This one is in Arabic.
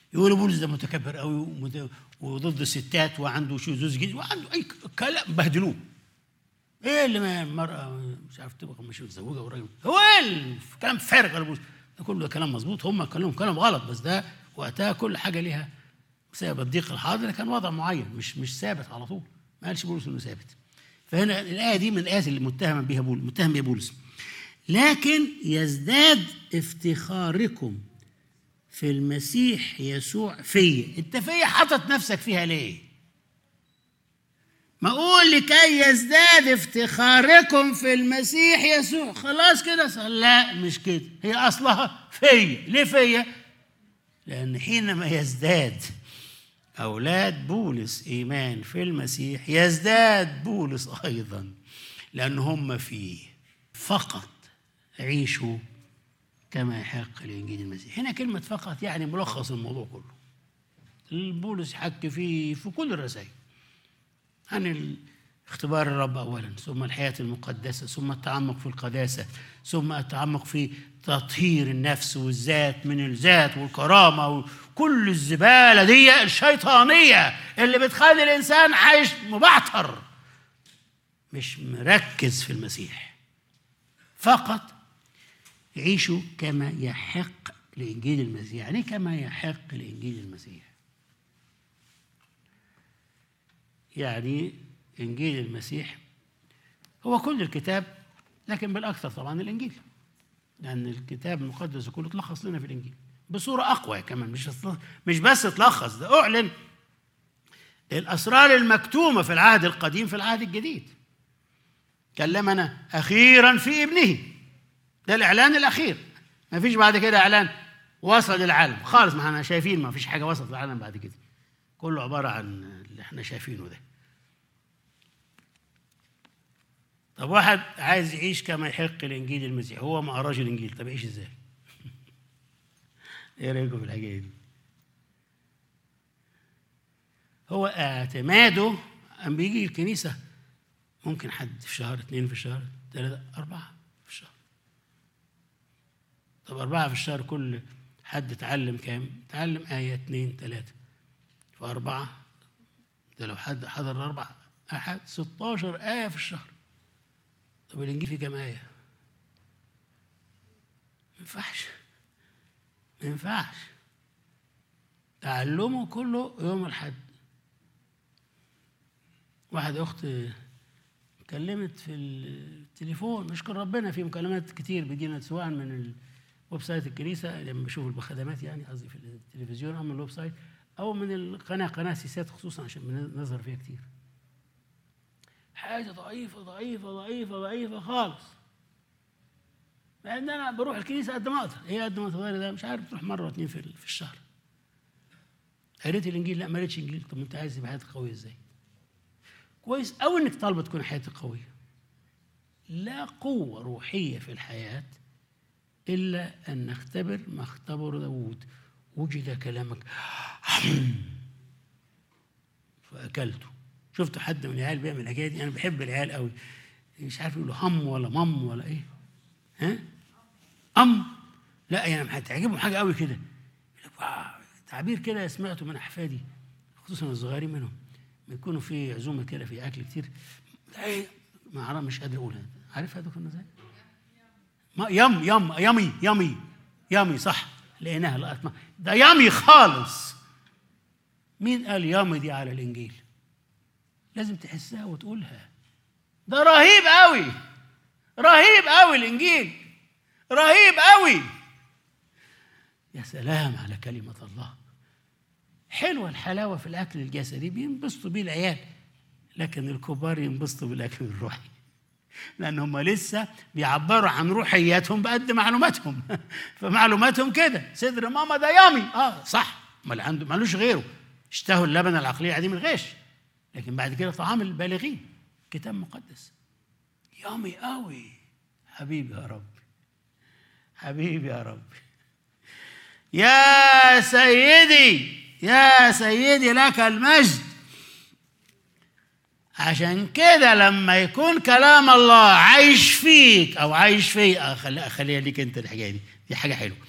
يقولوا بولس ده متكبر قوي وضد الستات وعنده شذوذ جديد وعنده اي كلام بهدلوه. ايه اللي ما المراه مش عارف تبقى مش متزوجه والراجل هو كلام فارغ على بولس. ده كله كلام مظبوط، هم كلام غلط، بس ده وقتها كل حاجه ليها بسبب الضيق الحاضر كان وضع معين مش ثابت على طول. ما قالش بولس انه ثابت. فهنا الايه دي من الايات اللي متهم بها بولس. لكن يزداد افتخاركم في المسيح يسوع فيا. انت فيا حاطط نفسك فيها ليه؟ ما اقول لكي يزداد افتخاركم في المسيح يسوع، خلاص كده؟ لا مش كده، هي اصلها فيا. ليه فيا؟ لان حينما يزداد اولاد بولس ايمان في المسيح يزداد بولس ايضا، لان هم فيه. فقط عيشوا كما يحق لإنجيل المسيح. هنا كلمة فقط يعني ملخص الموضوع كله. بولس حكى فيه في كل الرسائل عن اختبار الرب أولا، ثم الحياة المقدسة، ثم التعمق في القداسة، ثم التعمق في تطهير النفس والذات من الذات والكرامة وكل الزبالة دي الشيطانية اللي بتخلي الإنسان عايش مبعتر مش مركز في المسيح. فقط عيشوا كما يحق لإنجيل المسيح. يعني كما يحق لإنجيل المسيح، يعني إنجيل المسيح هو كل الكتاب، لكن بالأكثر طبعا الإنجيل، لأن الكتاب المقدس كله تلخص لنا في الإنجيل بصورة أقوى كمان. مش بس تلخص، ده أعلن الأسرار المكتومة في العهد القديم في العهد الجديد. كلمنا أخيرا في ابنه، ده الإعلان الأخير. ما فيش بعد كده إعلان وصل للعالم خالص. ما احنا شايفين ما فيش حاجة وصلت للعالم بعد كده، كله عبارة عن اللي احنا شايفينه ده. طب واحد عايز يعيش كما يحق لإنجيل المسيح، هو ما قراش الإنجيل، طب يعيش ازاي؟ ايه رأيكم في الحكاية دي؟ هو اعتماده أم بيجي الكنيسة ممكن حد في شهر، 2 في الشهر، 3، 4 في الشهر. طب 4 في الشهر، كل حد تعلم كام؟ تعلم آية 2 3 في 4، ده لو حد حضر 4 أحد 16 آية في الشهر. طب الإنجيل فيه كام آية؟ ما ينفعش. تعلمه كله يوم الأحد. واحدة أخت كلمت في التليفون، نشكر ربنا في مكالمات كتير بيجينا سواء من الويب سايت الكنيسة لما بشوف الخدمات، يعني قصدي في التلفزيون أو من الويب سايت أو من قناة سيسات خصوصا عشان بنظهر فيها كتير. حاجة ضعيفة ضعيفة ضعيفة ضعيفة خالص. لأن أنا بروح الكنيسة قد ما أقدر، هي قد ما تقدر، ده مش عارف تروح مرة 2 في الشهر. قريت الإنجيل؟ لا ما قريتش إنجيل. طب أنت عايز يبقى حياتك قوية إزاي؟ كويس أو إنك طالبة تكون حياتك قوية. لا قوة روحية في الحياة إلا أن نختبر ما اختبر داود. وجد كلامك فأكلته. شفت حد من العيال بيعمل الحكاية دي؟ أنا بحب العيال قوي، مش عارف يقولوا هم ولا مم ولا إيه، ها؟ لا يعني هتعجبهم حاجة قوي كده، تعبير كده سمعته من أحفادي خصوصا الصغيرين منهم، بيكونوا في عزومة كده في أكل كتير، ما أعرف مش قادر أقولها. عارفها دكتور ازاي؟ يامي صح، لقيناها لقطنا ده يامي خالص. مين قال يامي دي على الإنجيل؟ لازم تحسها وتقولها. ده رهيب قوي، رهيب قوي الإنجيل، رهيب قوي. يا سلام على كلمة الله. حلوة الحلاوة في الأكل الجسدي، بينبسطوا بيه العيال، لكن الكبار ينبسطوا بالأكل الروحي، لأن هم لسه بيعبروا عن روحياتهم بقد معلوماتهم. فمعلوماتهم كده، صدر ماما ده يامي، صح، ما عنده مالوش غيره، اشتهوا اللبن العقلية عديم الغش، لكن بعد كده طعام البالغين كتاب مقدس. يامي قوي. حبيبي يا رب، حبيبي يا رب، يا سيدي، يا سيدي لك المجد. عشان كده لما يكون كلام الله عايش فيك او عايش فيا، خليها ليك انت الحكايه دي حاجه حلوه.